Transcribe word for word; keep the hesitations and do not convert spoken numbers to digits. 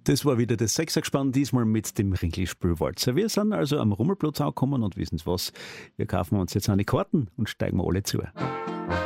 Das war wieder das Sechsergespann, diesmal mit dem Ringli-Spielwalzer. Wir sind also am Rummelplatz angekommen und wissen Sie was, wir kaufen uns jetzt eine Karten und steigen wir alle zu.